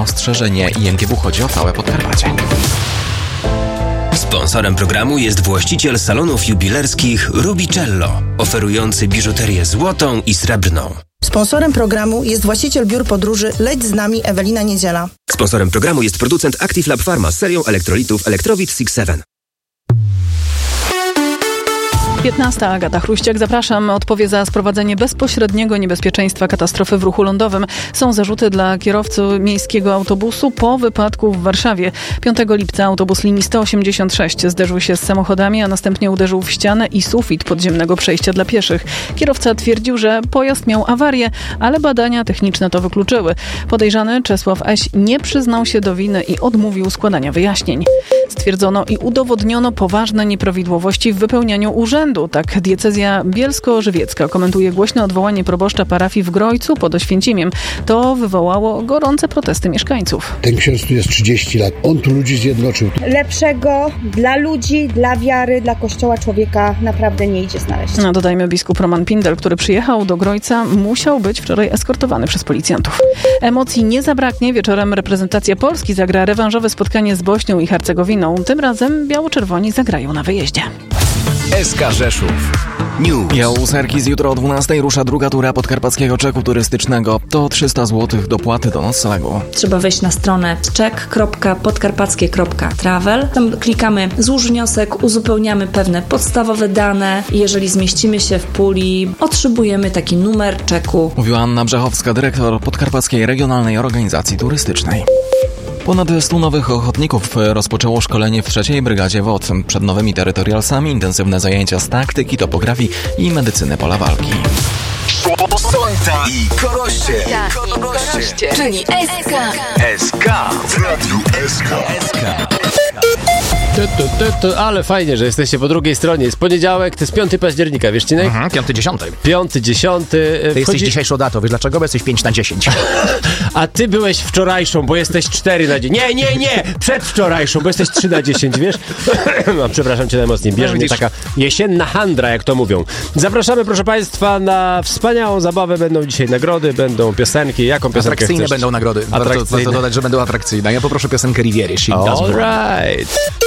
ostrzeżenie. INGW chodzi o całe Podkarpacie. Sponsorem programu jest właściciel salonów jubilerskich Rubicello, oferujący biżuterię złotą i srebrną. Sponsorem programu jest właściciel biur podróży Leć z nami Ewelina Niedziela. Sponsorem programu jest producent Active Lab Pharma z serią elektrolitów Electrowit 6-7. 15. Agata Chruściak, zapraszam. Odpowie za sprowadzenie bezpośredniego niebezpieczeństwa katastrofy w ruchu lądowym. Są zarzuty dla kierowcy miejskiego autobusu po wypadku w Warszawie. 5 lipca autobus linii 186 zderzył się z samochodami, a następnie uderzył w ścianę i sufit podziemnego przejścia dla pieszych. Kierowca twierdził, że pojazd miał awarię, ale badania techniczne to wykluczyły. Podejrzany Czesław Eś nie przyznał się do winy i odmówił składania wyjaśnień. Stwierdzono i udowodniono poważne nieprawidłowości w wypełnianiu urzędu. Tak diecezja bielsko-żywiecka komentuje głośne odwołanie proboszcza parafii w Grojcu pod Oświęcimiem. To wywołało gorące protesty mieszkańców. Ten ksiądz tu jest 30 lat. On tu ludzi zjednoczył. Lepszego dla ludzi, dla wiary, dla Kościoła człowieka naprawdę nie idzie znaleźć. No, dodajmy, biskup Roman Pindel, który przyjechał do Grojca, musiał być wczoraj eskortowany przez policjantów. Emocji nie zabraknie. Wieczorem reprezentacja Polski zagra rewanżowe spotkanie z Bośnią i Hercegowiną. Tym razem biało-czerwoni zagrają na wyjeździe. SK Rzeszów News. Jałserki z jutro o 12 rusza druga tura podkarpackiego czeku turystycznego. To 300 zł dopłaty do noclegu. Trzeba wejść na stronę czek.podkarpackie.travel. Tam klikamy złóż wniosek, uzupełniamy pewne podstawowe dane. Jeżeli zmieścimy się w puli, otrzymujemy taki numer czeku. Mówiła Anna Brzechowska, dyrektor Podkarpackiej Regionalnej Organizacji Turystycznej. Ponad 100 nowych ochotników rozpoczęło szkolenie w 3. Brygadzie WOT. Przed nowymi terytorialsami intensywne zajęcia z taktyki, topografii i medycyny pola walki. Sonta i Koroście. Czyli SK. SK w Radiu SK. Ale fajnie, że jesteście po drugiej stronie. Jest poniedziałek, to jest 5 października, wiesz, Cinek? 5-10. 5-10. Ty jesteś dzisiejszą datą, wiesz dlaczego? Bo jesteś 5/10. A ty byłeś wczorajszą, bo jesteś 4/10. Nie! Przedwczorajszą, bo jesteś 3/10, wiesz? No, przepraszam cię najmocniej. Bierze mnie taka jesienna handra, jak to mówią. Zapraszamy, proszę państwa, na wspaniałą zabawę. Będą dzisiaj nagrody, będą piosenki. Jaką piosenkę Atrakcyjne chcesz? będą nagrody. Atrakcyjne. Warto dodać, że będą atrakcyjne. Ja poproszę piosenkę Riviera. All right.